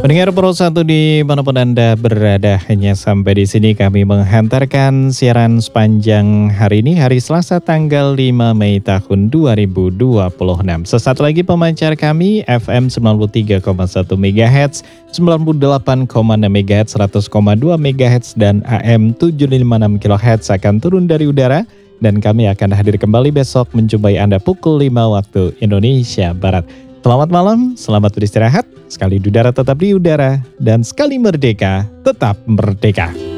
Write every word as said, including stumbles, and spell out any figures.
Pendengar Pro satu dimanapun Anda berada, hanya sampai di sini kami menghantarkan siaran sepanjang hari ini, hari Selasa tanggal lima Mei tahun dua ribu dua puluh enam. Sesaat lagi pemancar kami F M sembilan puluh tiga koma satu MHz, sembilan puluh delapan koma enam MHz, seratus koma dua MHz, dan A M tujuh ratus lima puluh enam kilohertz akan turun dari udara. Dan kami akan hadir kembali besok menjumpai Anda pukul lima waktu Indonesia Barat. Selamat malam, selamat beristirahat, sekali di udara tetap di udara, dan sekali merdeka tetap merdeka.